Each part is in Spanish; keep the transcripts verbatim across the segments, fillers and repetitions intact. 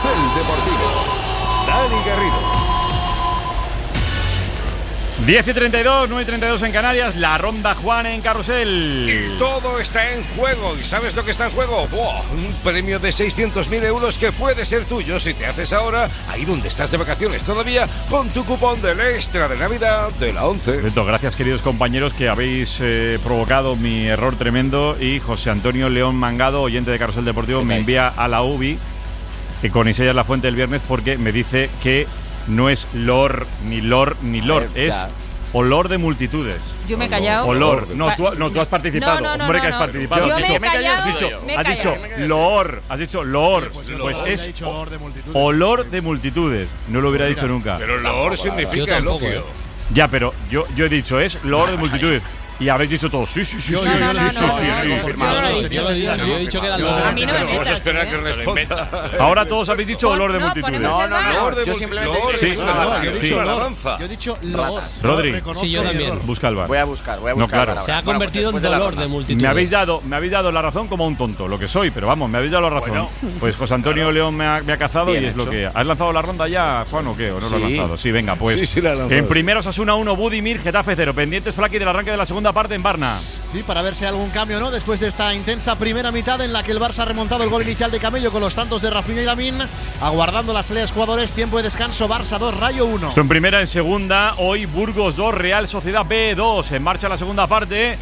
Carrusel Deportivo. Dani Garrido. diez y treinta y dos, nueve y treinta y dos en Canarias, la ronda Juan en Carrusel. Y todo está en juego. ¿Y sabes lo que está en juego? ¡Wow! Un premio de seiscientos mil euros que puede ser tuyo si te haces ahora, ahí donde estás de vacaciones todavía, con tu cupón del extra de Navidad de la once. Gracias, queridos compañeros, que habéis eh, provocado mi error tremendo. Y José Antonio León Mangado, oyente de Carrusel Deportivo, me envía a la U B I y con Isaias La Fuente el viernes porque me dice que no es lor, ni lor, ni lor, ver, es olor de multitudes. Yo me he callado. Olor. No, tú, no, tú has participado. No, no, no, Hombre, no, que has no. participado. Yo has me dicho, he callado. Has dicho, me he has dicho callado. loor. Has dicho loor. Pues, pues loor, es dicho olor de multitudes. olor de multitudes. No lo hubiera Mira, dicho nunca. Pero loor significa elogio. Ya, pero yo, yo he dicho, es loor de multitudes. Y habéis dicho todos, sí, sí, sí, sí, sí, sí, sí, sí. Yo lo he dicho. Yo he dicho que era el olor. A mí no me Vamos a metas, esperar ¿eh? que responda. Ahora todos habéis dicho olor de No, multitudes. ponemos No, no, no, Olor de yo multi- simplemente olor, Sí, es una no, alabanza, yo he es dicho una olor. alabanza. Yo he dicho lor. Rodri. Reconozco Sí, yo mi también. error. Busca el bar. Voy a buscar, voy a No, buscar. claro. ahora. Se ha Bueno, pues convertido después en de la dolor ronda. de multitudes. Me habéis dado, me habéis dado la razón como un tonto, lo que soy, pero vamos, me habéis dado la razón. Bueno. Pues José Antonio León me ha, me ha cazado Bien y es lo hecho. que. ¿Has lanzado la ronda ya, Juan, o qué? ¿O no lo has Sí. lanzado? Sí, venga, pues. Sí, sí la he lanzado. En primero Osasuna uno, Budimir, Getafe cero. Pendientes, Flaki, del arranque de la segunda parte en Varna. Sí, para ver si hay algún cambio o no después de esta intensa primera mitad en la que el Barça ha remontado el gol inicial de Camello con los tantos de Rafinha y Lamín, aguardando las salidas de jugadores. Tiempo de descanso, Barça dos, Rayo uno. Esto en primera, en segunda, hoy Burgos dos, Real Sociedad B dos. En marcha la segunda parte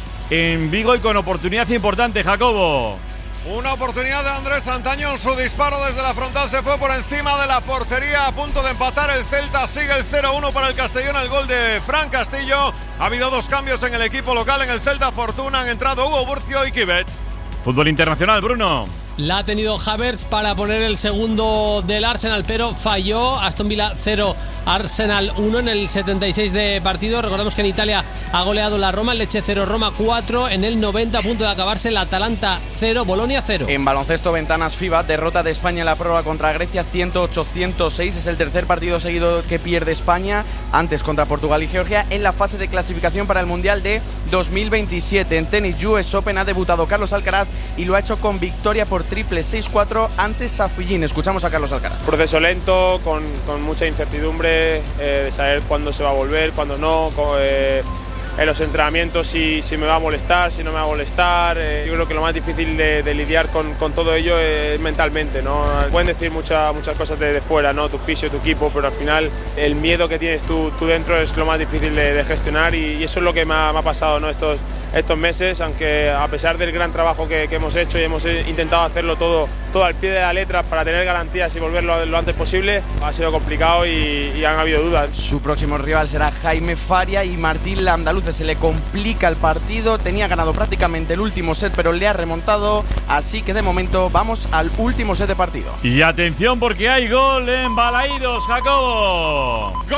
en Vigo y con oportunidad importante, Jacobo. Una oportunidad de Andrés Antañón, su disparo desde la frontal se fue por encima de la portería, a punto de empatar el Celta, sigue el cero uno para el Castellón, el gol de Fran Castillo. Ha habido dos cambios en el equipo local, en el Celta Fortuna han entrado Hugo Burcio y Kibet. Fútbol internacional, Bruno. La ha tenido Havertz para poner el segundo del Arsenal, pero falló. Aston Villa cero, Arsenal uno en el setenta y seis de partido. Recordamos que en Italia ha goleado la Roma, el Lecce cero, Roma cuatro. En el noventa, a punto de acabarse, el Atalanta cero, Bolonia cero. En baloncesto, ventanas FIBA, derrota de España en la prórroga contra Grecia, ciento ocho a ciento seis. Es el tercer partido seguido que pierde España, antes contra Portugal y Georgia, en la fase de clasificación para el Mundial de dos mil veintisiete. En tenis, U S Open ha debutado Carlos Alcaraz y lo ha hecho con victoria por triple seis cuatro ante Safillín. Escuchamos a Carlos Alcaraz. Proceso lento, con, con mucha incertidumbre, eh, de saber cuándo se va a volver, cuándo no, con, eh, en los entrenamientos si, si me va a molestar, si no me va a molestar. Eh, yo creo que lo más difícil de, de lidiar con, con todo ello es mentalmente, ¿no? Pueden decir mucha, muchas cosas de, de fuera, ¿no? Tu fisio, tu equipo, pero al final el miedo que tienes tú, tú dentro es lo más difícil de, de gestionar y, y eso es lo que me ha, me ha pasado, ¿no? Estos, estos meses, aunque a pesar del gran trabajo que, que hemos hecho y hemos intentado hacerlo todo, todo al pie de la letra para tener garantías y volverlo lo antes posible, ha sido complicado y, y han habido dudas. Su próximo rival será Jaime Faria y Martín Landaluce. Se le complica el partido, tenía ganado prácticamente el último set, pero le ha remontado, así que de momento vamos al último set de partido. Y atención porque hay gol en Balaídos, Jacobo. ¡Gol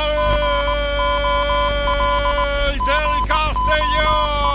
del Castellón!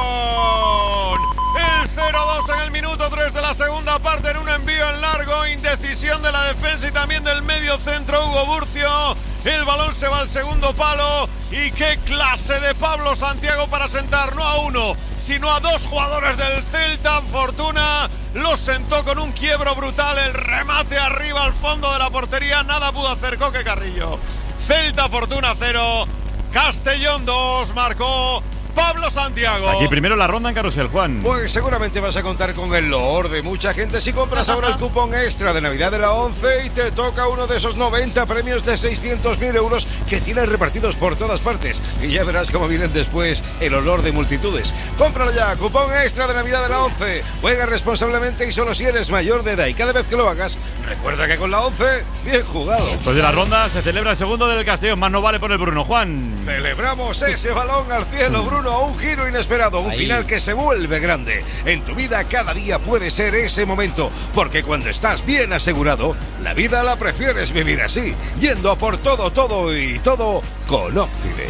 El cero dos en el minuto tres de la segunda parte, en un envío en largo, indecisión de la defensa y también del medio centro Hugo Burcio. El balón se va al segundo palo y qué clase de Pablo Santiago para sentar no a uno, sino a dos jugadores del Celta. Fortuna los sentó con un quiebro brutal, el remate arriba al fondo de la portería, nada pudo hacer Coque Carrillo. Celta Fortuna cero, Castellón dos, marcó Pablo Santiago. Aquí primero la ronda en Carrusel, Juan. Pues seguramente vas a contar con el loor de mucha gente si compras ahora el cupón extra de Navidad de la once y te toca uno de esos noventa premios de seiscientos mil euros que tienes repartidos por todas partes. Y ya verás cómo vienen después el olor de multitudes. Cómpralo ya, cupón extra de Navidad de la once. Juega responsablemente y solo si eres mayor de edad. Y cada vez que lo hagas, recuerda que con la once, bien jugado. Después de la ronda se celebra el segundo del Castellón. Más no vale por el Bruno, Juan. Celebramos ese balón al cielo, Bruno. Un giro inesperado, un Ahí. final que se vuelve grande. En tu vida cada día puede ser ese momento, porque cuando estás bien asegurado, la vida la prefieres vivir así, yendo a por todo, todo y todo con Occident.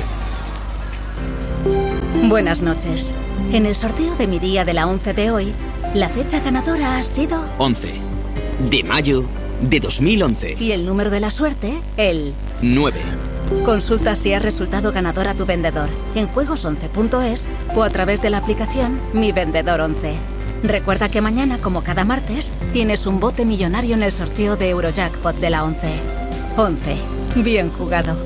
Buenas noches. En el sorteo de mi día de la once de hoy, la fecha ganadora ha sido once de mayo de dos mil once. y el número de la suerte, el nueve. Consulta si has resultado ganador a tu vendedor en juegos once punto es o a través de la aplicación Mi Vendedor once. Recuerda que mañana, como cada martes, tienes un bote millonario en el sorteo de Eurojackpot de la once. once. Bien jugado.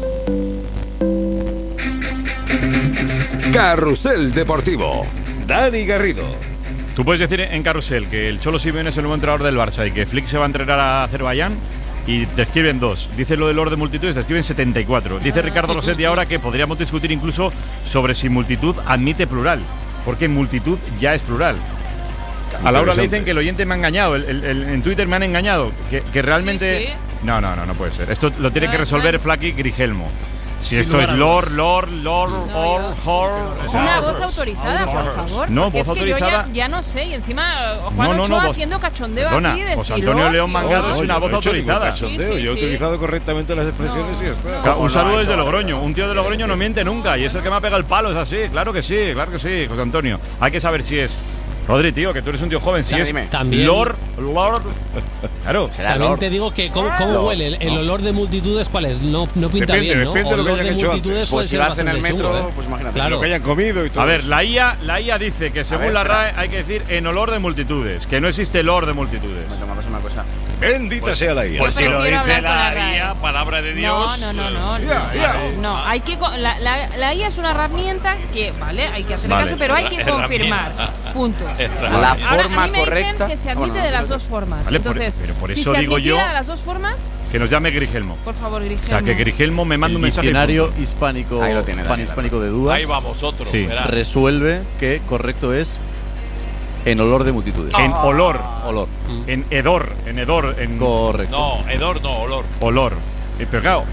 Carrusel Deportivo. Dani Garrido. Tú puedes decir en Carrusel que el Cholo Simeone es el nuevo entrenador del Barça y que Flick se va a entrenar a Azerbaiyán y te escriben dos. Dice lo del orden de multitudes, te escriben setenta y cuatro. Dice Ricardo Rossetti ahora que podríamos discutir incluso sobre si multitud admite plural, porque multitud ya es plural. A Laura le dicen que el oyente me ha engañado, el, el, el, en Twitter me han engañado, que, que realmente... Sí, sí. No, no, no, no puede ser. Esto lo tiene No, que resolver no. Flaky Grigelmo. Si Sin esto lugar es a Lord, dudas. Lord, Lord, Or, Hor... Una voz autorizada, por favor. No, porque voz es que yo autorizada. ya, ya no sé. Y encima Juan No, no, Ochoa no, voz- haciendo cachondeo Perdona, aquí de José si Antonio lo, León si Mangado lo. es una voz autorizada. Sí, sí, Yo he sí. utilizado correctamente las expresiones y ya está. Claro, un saludo desde Logroño. Un tío de Logroño no miente nunca y es el que me ha pegado el palo, es así. Claro que sí, claro que sí, José Antonio. Hay que saber si es... Rodri, tío, que tú eres un tío joven, si Ya, es dime. También- Lord, Lord... Claro. Será También Lord. te digo que cómo, cómo Lord. huele el, el olor de multitudes, ¿cuál es? No, no pinta Depende, bien, ¿no? depende de lo que Olor hayan hecho multitudes antes. puede Pues si ser vas en el bastante metro, chungo, ¿eh? pues imagínate. Claro. Lo que hayan comido y todo. A ver, la I A, la I A dice que según ver, la espera. R A E hay que decir en olor de multitudes, que no existe olor de multitudes. Me tomamos una cosa. Bendita sea la I A. Pues si lo dice la I A, palabra de Dios. No, no, no, no. Ya, ya. No, hay que co- la, la, la I A es una herramienta que, vale, hay que hacerle Vale. caso, pero hay que Herramienta. confirmar. Punto. La Ahora, forma a mí me correcta. dicen que se Ah, admite bueno, de las no, dos formas. Vale, por- Entonces, pero por si eso se digo yo- admitiera de las dos formas, Que nos llame Grigelmo. por favor, O Grigelmo. sea, que Grigelmo me manda un El mensaje. diccionario hispánico, Ahí lo tiene, Dani, panhispánico de dudas Ahí vamos, otro. Sí. verá. resuelve que correcto es en olor de multitudes. En olor, Olor. en hedor, en hedor, en Correcto. No, hedor no, olor. olor. Eh, Pero claro,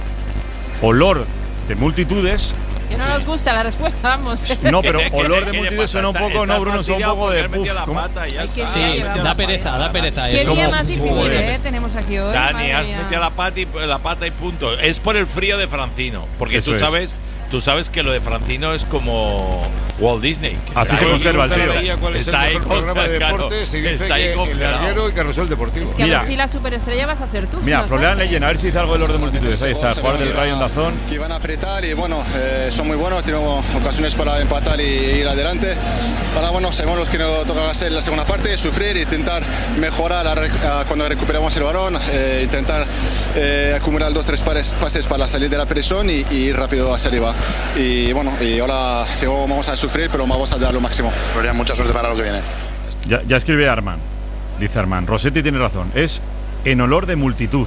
olor de multitudes. Que no nos gusta la respuesta, vamos. No, pero ¿Qué- qué- olor qué de le multitudes pasa? suena un Está- poco, está no, Bruno, suena un fastidiado poco porque de has metido puff. la ¿cómo? pata y ya Hay que- está. Sí, Ay, da vamos. pereza, da pereza. Es Qué día como... más difícil, Joder. ¿eh? Tenemos aquí hoy. Dani, madre has mía. metido la pata, y, la pata y punto. Es por el frío de Francino. Porque Eso tú es. sabes, tú sabes que lo de Francino es como Walt Disney. que Así está se ahí- conserva el tío. Preguntar a la I A cuál es Está ahí el mejor programa de claro, deportes y dice está ahí que el congelado. larguero y Carrusel Deportivo. Es que Mira. a ver si la superestrella vas a ser tú. Mira, no Florian sabes. Leyen, a ver si dice algo del orden de multitudes. Ahí está, jugador del Rayo Ondazón. Que iban a apretar y bueno, eh, son muy buenos, tenemos ocasiones para empatar y ir adelante. Ahora bueno, sabemos lo que nos toca hacer en la segunda parte, sufrir e intentar mejorar a rec- a cuando recuperamos el balón, eh, intentar eh, acumular dos tres pares, pases para salir de la presión y, y ir rápido hacia arriba. Y bueno, y ahora sí, vamos a sufrir, pero vamos a dar lo máximo. Florian, mucha suerte para lo que viene. Ya, ya escribe Arman. Dice Arman. Rossetti tiene razón. Es en olor de multitud.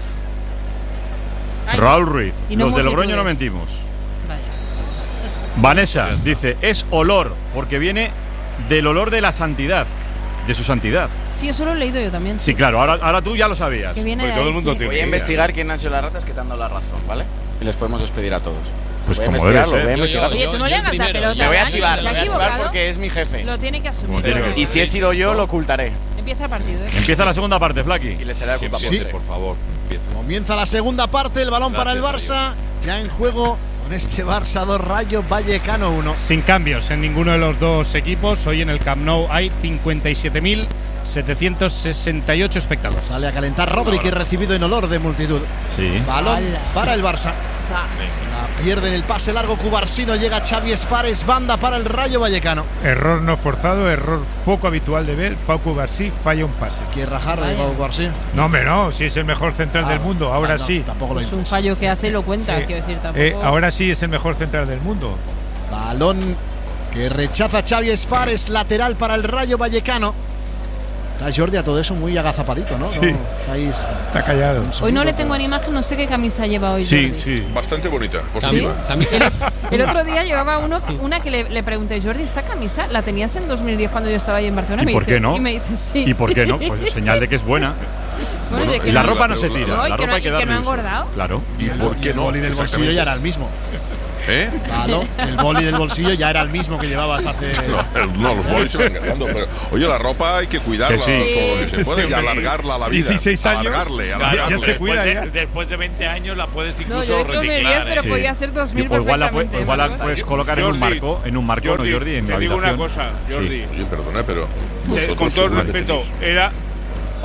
Ay, Raúl Ruiz. y no Los de Logroño no multitudes. mentimos. Vaya. Vanessa dice, es olor, porque viene del olor de la santidad, de su santidad. Sí, eso lo he leído yo también. Sí, claro, ahora, ahora tú ya lo sabías. Que viene Porque de todo ahí, el mundo sí. tiene. Voy a investigar quién han sido las ratas que te han dado la razón, ¿vale? Y les podemos despedir a todos. Pues voy a como debe investigarlo, ser. voy a Yo- yo- investigarlo. Oye, tú no le hagas la pelota. Me voy a Dani, chivar, ¿se me ha voy a chivar equivocado? porque es mi jefe. Lo tiene que asumir. Como tiene que Y si he sido yo, lo ocultaré. Empieza el partido, ¿eh? Empieza la segunda parte, Flaky. Y le echaré la culpa a Sí. Ponce. Por favor, empieza. Comienza la segunda parte, el balón para el Gracias, Barça. Ya en juego con este Barça dos, Rayo Vallecano uno. Sin cambios en ninguno de los dos equipos. Hoy en el Camp Nou hay cincuenta y siete mil setecientos sesenta y ocho espectadores. Sale a calentar Rodri, que es recibido en olor de multitud. Sí. Balón Hala. para el Barça. La pierde en el pase largo Cubarsino. Llega Xavi Espares, banda para el Rayo Vallecano. Error no forzado, error poco habitual de ver. Pau Cubarsí falla un pase. Quiere rajar de Vaya. Pau Cubarsí. No, hombre, no, si es el mejor central Ah, del mundo, ahora ah, no, sí. Tampoco lo Es un interesa. fallo que hace y lo cuenta, Eh, quiero decir, tampoco. Eh, ahora sí es el mejor central del mundo. Balón que rechaza Xavi Espares, lateral para el Rayo Vallecano. Está Jordi a todo eso muy agazapadito, ¿no? Sí. No, estáis- Está callado. Hoy no le tengo en imagen, no sé qué camisa lleva hoy. Sí, Jordi. sí. Bastante bonita, ¿Sí? positiva. El otro día llevaba uno, una que le, le pregunté, Jordi, ¿esta camisa la tenías en dos mil diez cuando yo estaba ahí en Barcelona? ¿Y Me por dice- qué no? Y me dice, sí. ¿Y por qué no? Pues señal de que es buena. Bueno, de que Y la no- ropa no se tira. No, y La que ropa no- hay que y que darle no ha uso. engordado. Claro. ¿Y por qué el no? boli del bolsillo Exactamente. ya era el mismo. ¿Eh? Balón, el boli del bolsillo ya era el mismo que llevabas hace. No, no, los bolis se van ganando, pero oye, la ropa hay que cuidarla Que sí. todo lo que se puede Sí, y hombre, alargarla a la vida. dieciséis años. Alargarle, Claro, alargarle. ya se cuida, después, ya. de, después de veinte años la puedes No, incluso yo digo dos mil diez, reciclar. pero ¿eh? podía ser dos mil O igual la, pu- perfectamente. o igual la ¿no? puedes colocar en un Jordi, marco, en un marco, Jordi, ¿no, Jordi? En te la digo una habitación. cosa, Jordi. Sí. Oye, perdona, pero Te- vosotros con todo el seguramente respeto, tenéis- era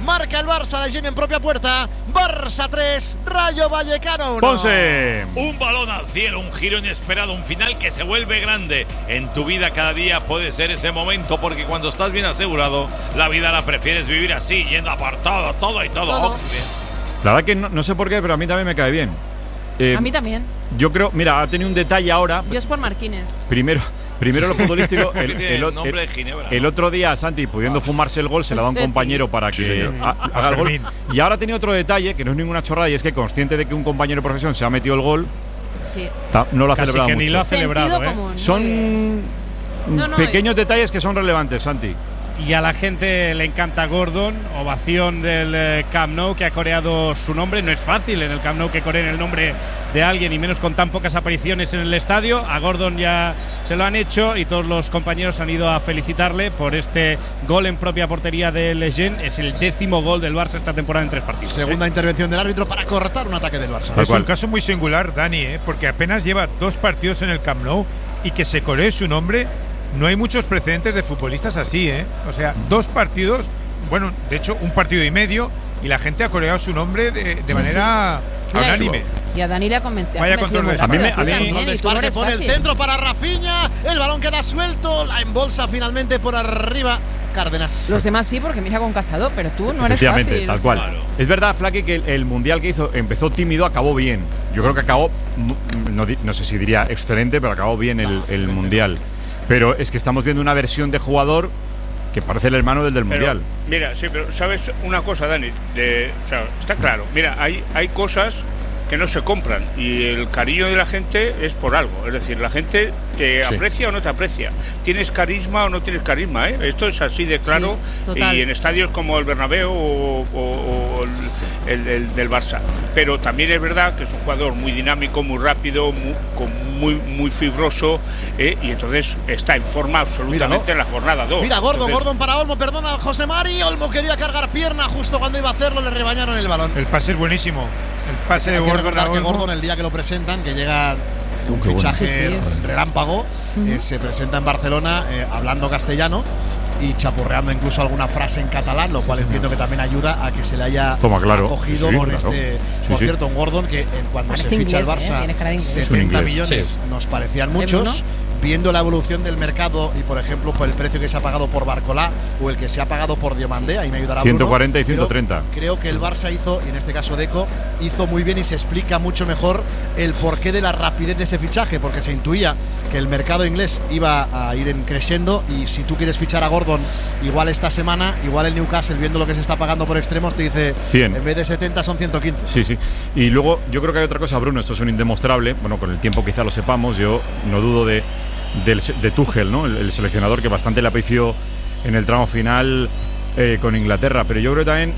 Marca el Barça, Leyen en propia puerta. Barça tres, Rayo Vallecano uno. Ponce. Un balón al cielo, un giro inesperado, un final que se vuelve grande. En tu vida cada día puede ser ese momento, porque cuando estás bien asegurado, la vida la prefieres vivir así, yendo a por todo, todo y todo. Todo. Oh, bien. La verdad que no, no sé por qué, pero a mí también me cae bien. Eh, A mí también. Yo creo, mira, ha tenido un detalle ahora. Yo es por Marquines. Primero, primero lo futbolístico. El, Tiene el, nombre el- de Ginebra, el ¿no? otro día, Santi, pudiendo fumarse el gol, se le da un Sí. compañero para que Sí, señor. ha- haga el gol. Fermín. Y ahora tiene otro detalle, que no es ninguna chorrada, y es que consciente de que un compañero de profesión se ha metido el gol, Sí. ta- no lo ha Casi celebrado que ni mucho. lo ha celebrado, Sentido ¿eh? común. Muy bien. Son No, no, pequeños detalles que son relevantes, Santi. Y a la gente le encanta Gordon, ovación del eh, Camp Nou, que ha coreado su nombre. No es fácil en el Camp Nou que coreen el nombre de alguien, y menos con tan pocas apariciones en el estadio. A Gordon ya se lo han hecho y todos los compañeros han ido a felicitarle por este gol en propia portería de Leyen. Es el décimo gol del Barça esta temporada en tres partidos. Segunda ¿eh? intervención del árbitro para cortar un ataque del Barça. Tal Es cual. un caso muy singular, Dani, ¿eh? Porque apenas lleva dos partidos en el Camp Nou y que se coree su nombre. No hay muchos precedentes de futbolistas así, ¿eh? O sea, dos partidos, bueno, de hecho, un partido y medio, y la gente ha coreado su nombre de, de Sí, manera Mira, unánime. Y a Dani le ha convencido. Vaya control de A mí me- a a mí- también, Control de y tú no Spark, eres pone el fácil. centro para Rafinha. El balón queda suelto. La embolsa finalmente por arriba Cárdenas. Los demás sí, porque mira con Casado, pero tú no eres Efectivamente, fácil. tal cual. Es verdad, Flaky, que el, el mundial que hizo empezó tímido, acabó bien. Yo creo que acabó, mu- no, di- no sé si diría excelente, pero acabó bien el, el mundial. Pero es que estamos viendo una versión de jugador que parece el hermano del del Pero, mundial. Mira, sí, pero sabes una cosa, Dani, de, o sea, está claro. Mira, hay, hay cosas que no se compran y el cariño de la gente es por algo. Es decir, la gente te Sí. aprecia o no te aprecia. Tienes carisma o no tienes carisma, ¿eh? Esto es así de claro. Sí, total. Y en estadios como el Bernabéu o, o- o el, el- el del Barça. Pero también es verdad que es un jugador muy dinámico, muy rápido, muy, con- muy, muy fibroso, ¿eh? Y entonces está en forma absolutamente en la jornada dos. Mira, Gordon, Entonces, Gordon para Olmo, perdona José Mari. Olmo quería cargar pierna justo cuando iba a hacerlo, le rebañaron el balón. El pase es buenísimo. El pase de Hay que Gordon a recordar que Olmo. Gordon, el día que lo presentan, que llega un qué bueno. fichaje Sí, sí. relámpago, eh, se presenta en Barcelona eh, hablando castellano y chapurreando incluso alguna frase en catalán, lo cual entiendo que también ayuda a que se le haya Toma, claro. acogido Sí, con claro. este. Sí, Por sí. cierto, un Gordon que en cuando Parece se ficha el inglés, ¿eh? Barça, Tiene cara de inglés. Es un setenta inglés, millones nos parecían muchos. Bruno? Viendo la evolución del mercado y, por ejemplo, por el precio que se ha pagado por Barcolá o el que se ha pagado por Diomandé, ahí me ayudará Bruno, ciento cuarenta y pero ciento treinta. Creo que el Barça hizo, y en este caso Deco, hizo muy bien y se explica mucho mejor el porqué de la rapidez de ese fichaje, porque se intuía que el mercado inglés iba a ir en creciendo y si tú quieres fichar a Gordon igual esta semana, igual el Newcastle, viendo lo que se está pagando por extremos, te dice cien. en vez de setenta son ciento quince. Sí, sí. Y luego yo creo que hay otra cosa, Bruno, esto es un indemostrable, bueno, con el tiempo quizá lo sepamos, yo no dudo de, del- de Tuchel, ¿no? El, el seleccionador que bastante le apreció en el tramo final eh, con Inglaterra, pero yo creo que también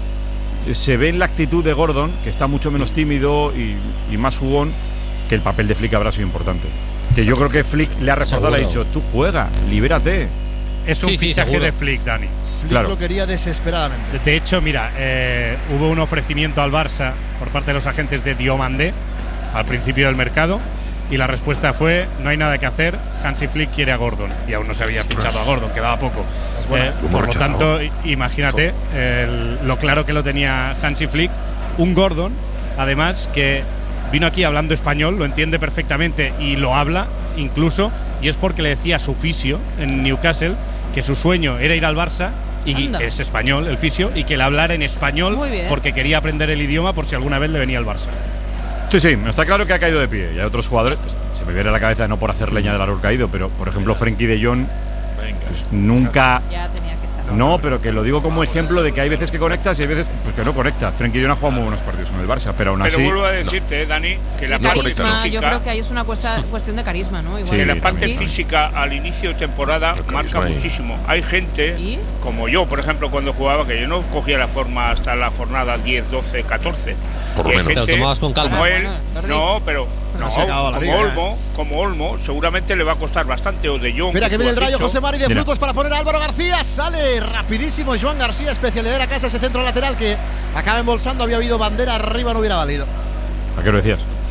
se ve en la actitud de Gordon, que está mucho menos tímido y, y más jugón, que el papel de Flick habrá sido importante. Que yo creo que Flick le ha reforzado, le ha dicho, tú juega, libérate. Es un Sí, sí, fichaje seguro. de Flick, Dani. Flick Claro. lo quería desesperadamente. De hecho, mira, eh, hubo un ofrecimiento al Barça por parte de los agentes de Diomandé al principio del mercado y la respuesta fue no hay nada que hacer, Hansi Flick quiere a Gordon y aún no se había fichado a Gordon, quedaba poco. buena. Eh, Lo hemos por lo rechazado. tanto, i- imagínate el- lo claro que lo tenía Hansi Flick, un Gordon, además que vino aquí hablando español, lo entiende perfectamente y lo habla incluso, y es porque le decía a su fisio en Newcastle que su sueño era ir al Barça y Anda. es español el fisio y que le hablara en español Muy bien. porque quería aprender el idioma por si alguna vez le venía al Barça. Sí, sí, está claro que ha caído de pie. Y hay otros jugadores, pues, se me viene a la cabeza no por hacer leña del árbol caído, pero por ejemplo Frenkie de Jong pues, nunca. Ya tenía que ser. No, pero que lo digo como ejemplo de que hay veces que conectas y hay veces pues, que no conectas. Frenkie de Jong ha jugado muy buenos partidos con el Barça, pero aún Pero así. vuelvo a decirte, eh, Dani, que la Y parte conecta, carisma, física, yo creo que ahí es una cuesta- cuestión de carisma, ¿no? Igual Sí, que la que parte aquí. física al inicio de temporada carisma marca ahí. muchísimo. Hay gente, ¿Y? como yo, por ejemplo, cuando jugaba, que yo no cogía la forma hasta la jornada diez, doce, catorce. Por lo Y hay menos. Te lo tomabas con calma. Como él, Bueno, perdí. no, pero no, se acababa la como liga, Olmo, como Olmo, seguramente le va a costar bastante. O de Jong. Mira que viene el tú has rayo dicho. José Mari de Mira. frutos para poner a Álvaro García. Sale rapidísimo Joan García, especialidad de la casa, ese centro lateral que acaba embolsando. Había habido bandera arriba, no hubiera valido. ¿A qué lo decías?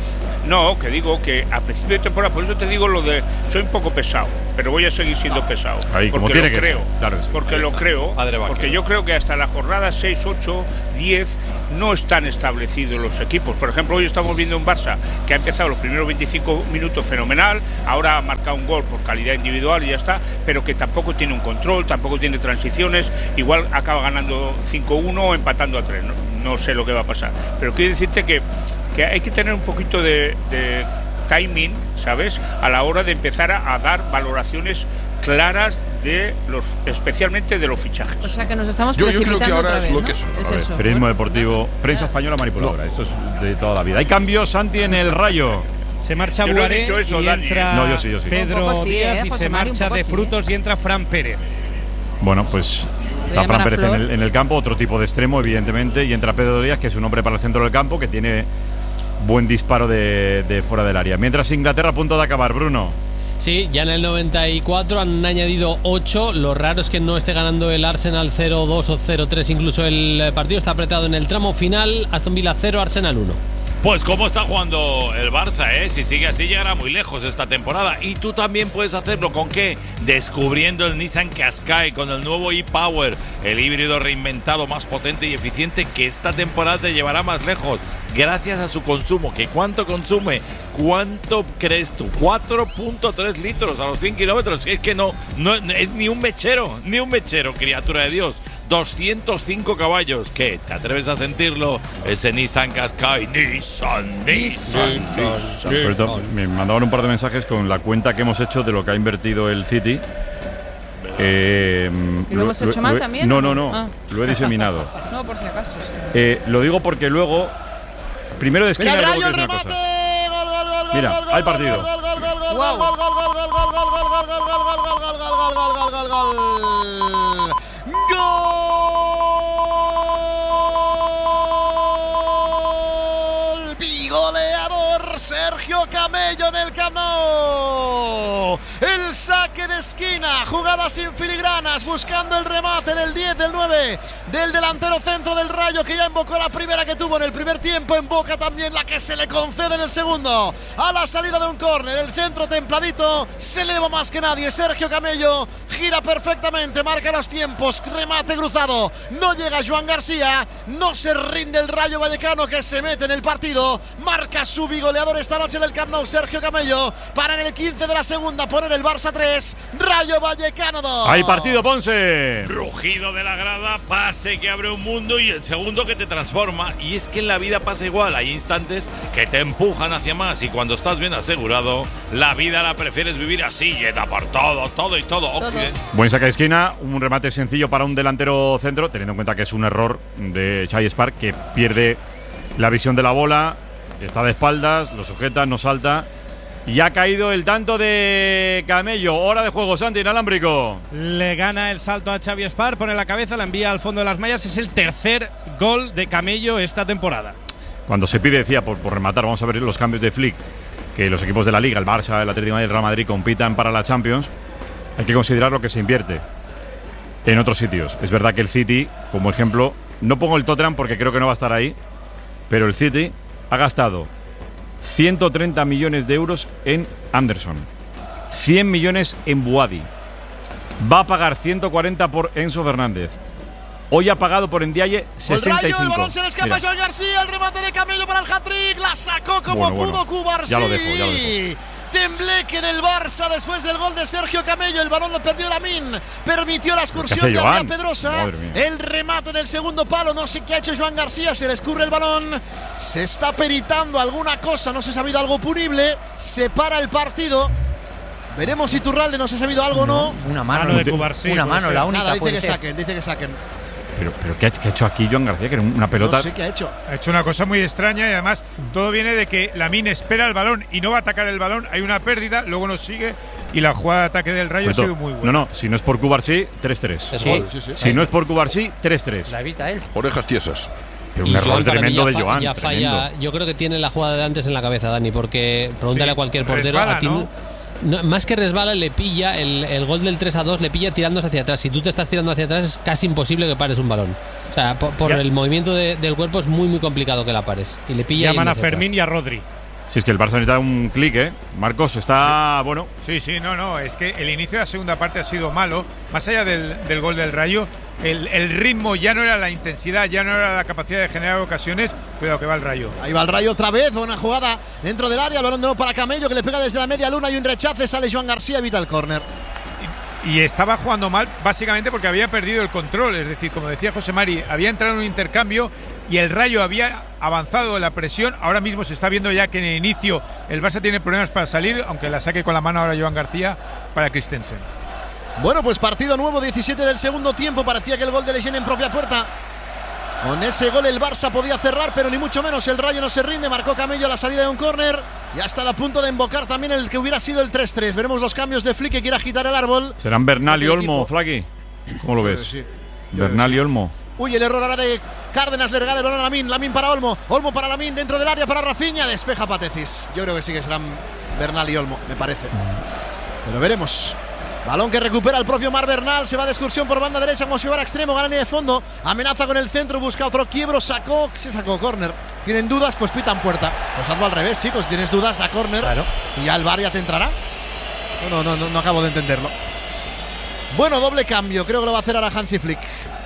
No, que digo que a principio de temporada, por eso te digo lo de soy un poco pesado, pero voy a seguir siendo pesado. Ahí, como porque tiene lo que creo, ser. Claro que sí. porque lo creo, porque yo creo que hasta la jornada seis, ocho, diez no están establecidos los equipos. Por ejemplo, hoy estamos viendo un Barça que ha empezado los primeros veinticinco minutos fenomenal, ahora ha marcado un gol por calidad individual y ya está, pero que tampoco tiene un control, tampoco tiene transiciones, igual acaba ganando cinco uno o empatando a tres, no, no sé lo que va a pasar. Pero quiero decirte que, que hay que tener un poquito de, de timing, ¿sabes?, a la hora de empezar a, a dar valoraciones claras de los, especialmente de los fichajes. O sea que nos estamos Yo, yo creo que precipitando ahora otra es vez, lo ¿no? que es. Es A ver, eso. periodismo deportivo, prensa española manipuladora. Esto es de toda la vida. Hay cambios, Santi, en el Rayo. Se marcha Yo no he Buaré dicho eso, y Dani, entra ¿eh? No, yo sí, yo sí. Pedro Un poco sí, Díaz ¿eh? y José se Mari, un marcha poco de sí, Frutos y entra Fran Pérez. Bueno, pues está llamar Fran a Pérez en Flor. el, en el campo, otro tipo de extremo, evidentemente, y entra Pedro Díaz, que es un hombre para el centro del campo, que tiene buen disparo de, de fuera del área. Mientras Inglaterra a punto de acabar, Bruno. Sí, ya en el noventa y cuatro han añadido ocho. Lo raro es que no esté ganando el Arsenal cero dos o cero tres. Incluso el partido está apretado en el tramo final. Aston Villa cero, Arsenal uno. Pues cómo está jugando el Barça, ¿eh? Si sigue así llegará muy lejos esta temporada. Y tú también puedes hacerlo. ¿Con qué? Descubriendo el Nissan Qashqai con el nuevo e-Power, el híbrido reinventado más potente y eficiente que esta temporada te llevará más lejos. Gracias a su consumo. ¿Que cuánto consume? ¿Cuánto crees tú? cuatro punto tres litros a los cien kilómetros. Es que no, no es ni un mechero, ni un mechero, criatura de Dios. doscientos cinco caballos. ¿Qué? ¿Te atreves a sentirlo? Ese Nissan Qashqai. Nissan, Nissan, Nissan. Por cierto, me mandaban un par de mensajes con la cuenta que hemos hecho de lo que ha invertido el City. Eh, ¿Y lo hemos hecho mal he- también, No, o no, no? no. Ah. Lo he diseminado. No, por si acaso. sí. Eh, lo digo porque luego. Primero de esquina y luego te digo una cosa. Mira, hay partido. ¡Gol! ¡Bigoleador Sergio Camello en el Camp Nou! El saque de esquina, jugada sin filigranas, buscando el remate en el diez del nueve del delantero centro del Rayo, que ya invocó la primera que tuvo en el primer tiempo, invoca también la que se le concede en el segundo. A la salida de un córner, el centro templadito, se eleva más que nadie. Sergio Camello gira perfectamente, marca los tiempos, remate cruzado. No llega Joan García, no se rinde el Rayo Vallecano, que se mete en el partido. Marca su bigoleador esta noche del Camp Nou, Sergio Camello, para en el quince de la segunda poner el Barça tres, Rayo Vallecano dos. Hay partido, Ponce. Rugido de la grada, pase que abre un mundo y el segundo que te transforma. Y es que en la vida pasa igual, hay instantes que te empujan hacia más y cuando estás bien asegurado, la vida la prefieres vivir así, llena por todo, todo y todo. Todo. Ok. Buen saque de esquina, un remate sencillo para un delantero centro, teniendo en cuenta que es un error de Chai Spark, que pierde la visión de la bola, está de espaldas, lo sujeta, no salta. Y ha caído el tanto de Camello. Hora de juego, Santi, inalámbrico. Le gana el salto a Xavi Espar, pone la cabeza, la envía al fondo de las mallas. Es el tercer gol de Camello esta temporada. Cuando se pide, decía, por, por rematar, vamos a ver los cambios de Flick, que los equipos de la Liga, el Barça, el Atlético de Madrid y el Real Madrid compitan para la Champions. Hay que considerar lo que se invierte en otros sitios. Es verdad que el City, como ejemplo, no pongo el Tottenham porque creo que no va a estar ahí, pero el City ha gastado ciento treinta millones de euros en Anderson, cien millones en Buadi, va a pagar ciento cuarenta por Enzo Fernández. Hoy ha pagado por Ndiaye sesenta y cinco. El balón se le escapa a Mira. Joan García, el remate de Camello para el hat-trick, la sacó como Bueno, pudo bueno. Cubarsí. Ya lo dejo, ya lo dejo. Tembleque del Barça después del gol de Sergio Camello. El balón lo perdió Lamin, permitió la excursión hace de Adrián Joan? Pedrosa. Madre mía. El remate del segundo palo, no sé qué ha hecho Joan García, se le escurre el balón, se está peritando alguna cosa, no se ha sabido algo punible, se para el partido. Veremos si Turralde no se ha sabido algo o no. Una mano, Mano de Cubarsí, una puede mano, ser. la única. Nada, dice puede que ser. saquen, dice que saquen. Pero, pero ¿qué, ha, qué ha hecho aquí Joan García? Que era una pelota. No sé qué ha hecho. Ha hecho una cosa muy extraña y además todo viene de que Lamine espera el balón y no va a atacar el balón. Hay una pérdida, luego nos sigue y la jugada de ataque del Rayo ha sido muy buena. No, no, si no es por Cubarsí, tres tres. Es gol. Sí, sí. Si no es por Cubarsí, tres tres. La evita él. Orejas tiesas. Pero Y un error Joan para mí tremendo ya de fa- Joan. ya falla. tremendo. Yo creo que tiene la jugada de antes en la cabeza, Dani, porque pregúntale Sí, a cualquier portero. resbala, a ti ¿no? no- más que resbala, le pilla el, el gol del tres a dos, le pilla tirándose hacia atrás. Si tú te estás tirando hacia atrás, es casi imposible que pares un balón. O sea, por, por Ya. el movimiento de- del cuerpo es muy, muy complicado que la pares. Y le pilla. Llaman yendo a hacia Fermín atrás. y a Rodri. Si es que el Barça necesita un clic, ¿eh? Marcos está, sí. bueno. Sí, sí, no, no. Es que el inicio de la segunda parte ha sido malo. Más allá del, del gol del Rayo, el, el ritmo ya no era la intensidad, ya no era la capacidad de generar ocasiones. Cuidado que va el Rayo. Ahí va el Rayo otra vez. Buena jugada dentro del área. El balón de nuevo para Camello, que le pega desde la media luna y un rechace. Sale Joan García, evita el córner. Y estaba jugando mal básicamente porque había perdido el control. Es decir, como decía José Mari, había entrado en un intercambio y el Rayo había avanzado en la presión. Ahora mismo se está viendo ya que en el inicio el Barça tiene problemas para salir, aunque la saque con la mano ahora Joan García para Christensen. Bueno, pues partido nuevo, diecisiete del segundo tiempo. Parecía que el gol de Leyen en propia puerta. Con ese gol el Barça podía cerrar, pero ni mucho menos. El Rayo no se rinde. Marcó Camello a la salida de un córner. Ya está a punto de invocar también el que hubiera sido el tres tres. Veremos los cambios de Flick, que quiere agitar el árbol. ¿Serán Bernal y Olmo, Flaqui? ¿Cómo lo ves? Sí, sí. Bernal y Olmo. Uy, el error ahora de Cárdenas, le regala el balón a Lamine. Lamine para Olmo. Olmo para Lamine dentro del área para Rafinha. Despeja Patecis. Yo creo que sí que serán Bernal y Olmo, me parece. Pero veremos. Balón que recupera el propio Mar Bernal. Se va de excursión por banda derecha como si fuera extremo. Gana línea de fondo. Amenaza con el centro. Busca otro quiebro. Sacó. Se sacó córner. ¿Tienen dudas? Pues pitan puerta. Pues hazlo al revés, chicos. Si tienes dudas, da córner. Claro. Y ya el V A R ya te entrará. No, no, no, no acabo de entenderlo. Bueno, doble cambio. Creo que lo va a hacer ahora Hansi Flick.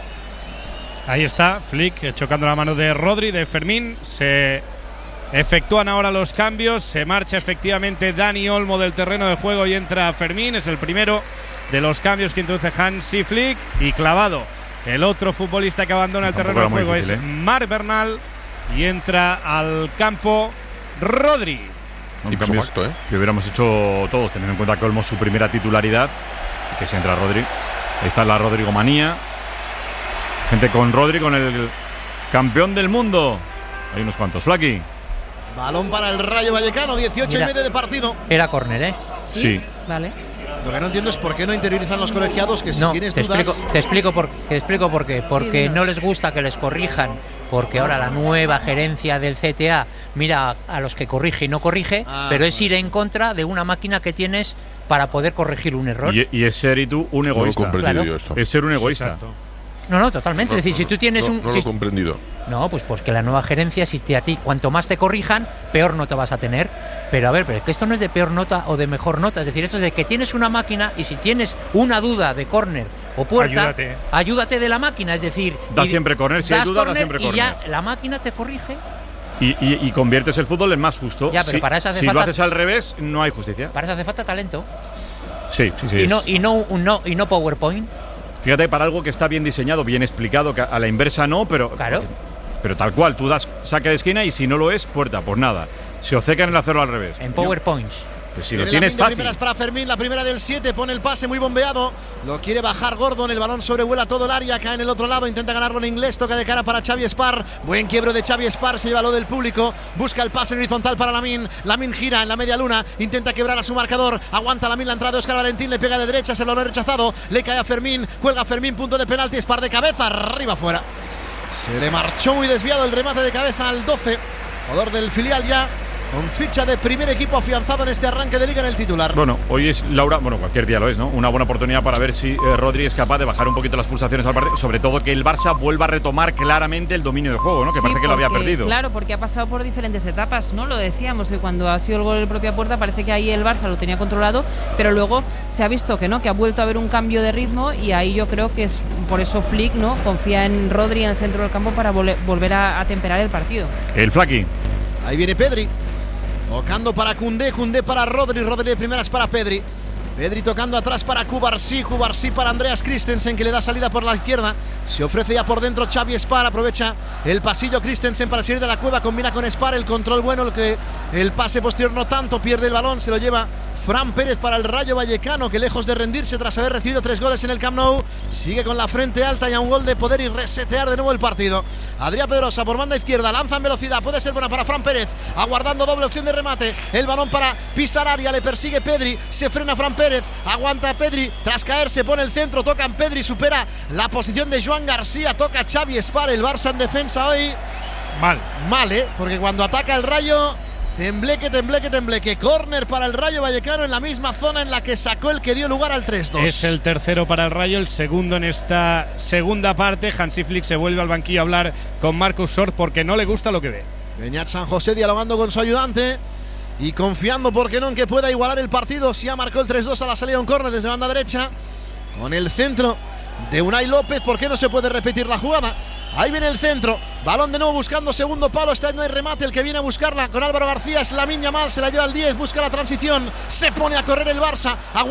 Ahí está, Flick chocando la mano de Rodri, de Fermín. Se efectúan ahora los cambios. Se marcha efectivamente Dani Olmo del terreno de juego y entra Fermín. Es el primero de los cambios que introduce Hansi Flick. Y clavado, el otro futbolista que abandona el terreno de juego difícil, es ¿eh? Marc Bernal. Y entra al campo Rodri. Un cambio ¿eh? que hubiéramos hecho todos, teniendo en cuenta que Olmo su primera titularidad. Que se entra Rodri. Ahí está la Rodrigo manía. Gente con Rodri, con el campeón del mundo. Hay unos cuantos. Flaqui. Balón para el Rayo Vallecano, dieciocho Mira, y medio de partido. Era córner, ¿eh? Sí. sí. Vale. Lo que no entiendo es por qué no interiorizan los colegiados que si no, tienes te dudas… Explico, te, explico por, te explico por qué. Porque sí, no les gusta que les corrijan. Porque ahora la nueva gerencia del C T A mira a los que corrige y no corrige, ah, pero es ir en contra de una máquina que tienes para poder corregir un error. Y, y es ser y tú un egoísta. No lo he comprendido claro. esto. Es ser un egoísta. Exacto. No, no, totalmente. No, es decir, no, si tú tienes no, un… No lo si, he comprendido. No, pues pues que la nueva gerencia, si te, a ti cuanto más te corrijan, peor nota vas a tener. Pero a ver, pero que esto no es de peor nota o de mejor nota. Es decir, esto es de que tienes una máquina y si tienes una duda de córner o puerta, ayúdate. ayúdate de la máquina. Es decir… Da siempre córner, si hay duda, da siempre córner. Y ya la máquina te corrige. Y, y, y conviertes el fútbol en más justo. Ya, pero si, para eso hace si falta, lo haces al revés, no hay justicia. Para eso hace falta talento. Sí, sí, sí. Y no, y no, no, y no PowerPoint. Fíjate, para algo que está bien diseñado, bien explicado, que a la inversa no, pero… Claro. Pero tal cual, tú das saque de esquina y si no lo es, puerta, pues nada. Se obcecan en hacerlo al revés. En PowerPoint. Pues si lo tienes fácil. Primeras para Fermín, la primera del siete, pone el pase muy bombeado. Lo quiere bajar Gordon, el balón sobrevuela todo el área, cae en el otro lado, intenta ganarlo en inglés, toca de cara para Xavi Espar. Buen quiebro de Xavi Espar, se lleva lo del público. Busca el pase en horizontal para Lamine. Lamine gira en la media luna, intenta quebrar a su marcador. Aguanta Lamine la entrada de Óscar Valentín, le pega de derecha, se lo ha rechazado. Le cae a Fermín, cuelga Fermín, punto de penalti, Espar de cabeza, arriba fuera. Se le marchó muy desviado el remate de cabeza al doce. Jugador del filial ya con ficha de primer equipo afianzado en este arranque de liga en el titular. Bueno, hoy es, Laura, bueno, cualquier día lo es, ¿no? Una buena oportunidad para ver si eh, Rodri es capaz de bajar un poquito las pulsaciones al partido, sobre todo que el Barça vuelva a retomar claramente el dominio del juego, ¿no? Que sí, parece que porque, lo había perdido. Claro, porque ha pasado por diferentes etapas, ¿no? Lo decíamos, que cuando ha sido el gol en propia puerta parece que ahí el Barça lo tenía controlado, pero luego se ha visto que no, que ha vuelto a haber un cambio de ritmo y ahí yo creo que es por eso Flick, ¿no? Confía en Rodri en el centro del campo para vol volver a, a temperar el partido. El Flaqui. Ahí viene Pedri. Tocando para Koundé, Koundé para Rodri, Rodri de primeras para Pedri. Pedri tocando atrás para Cubarsí, Cubarsí para Andreas Christensen, que le da salida por la izquierda. Se ofrece ya por dentro Xavi Espar, aprovecha el pasillo Christensen para salir de la cueva, combina con Espar, el control bueno, el, que, el pase posterior no tanto, pierde el balón, se lo lleva Fran Pérez para el Rayo Vallecano, que lejos de rendirse tras haber recibido tres goles en el Camp Nou, sigue con la frente alta y a un gol de poder y resetear de nuevo el partido. Adrián Pedrosa por banda izquierda, lanza en velocidad, puede ser buena para Fran Pérez, aguardando doble opción de remate, el balón para pisar área, le persigue Pedri, se frena Fran Pérez, aguanta Pedri, tras caer se pone el centro, toca en Pedri, supera la posición de Joan García, toca Xavi Espar, el Barça en defensa hoy. Mal. Mal, ¿eh? Porque cuando ataca el Rayo… Tembleque, tembleque, tembleque. Córner para el Rayo Vallecano en la misma zona en la que sacó el que dio lugar al tres dos. Es el tercero para el Rayo, el segundo en esta segunda parte. Hansi Flick se vuelve al banquillo a hablar con Marcus Short porque no le gusta lo que ve. Beñat San José dialogando con su ayudante. y confiando, ¿por qué no?, en que pueda igualar el partido. Si ya marcó el tres dos a la salida de un córner desde banda derecha, con el centro de Unai López. ¿Por qué no se puede repetir la jugada? Ahí viene el centro, balón de nuevo buscando segundo palo, esta vez no hay remate, el que viene a buscarla con Álvaro García es Lamine Yamal, se la lleva al diez, busca la transición, se pone a correr el Barça.